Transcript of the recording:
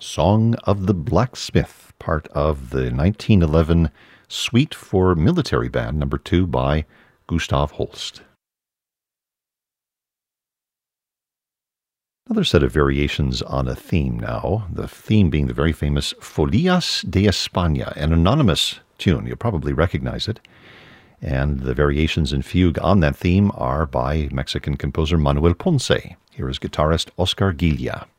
Song of the Blacksmith, part of the 1911 Suite for Military Band, number 2 by Gustav Holst. Another set of variations on a theme now, the theme being the very famous Folias de España, an anonymous tune. You'll probably recognize it. And the variations in fugue on that theme are by Mexican composer Manuel Ponce. Here is guitarist Oscar Gilla.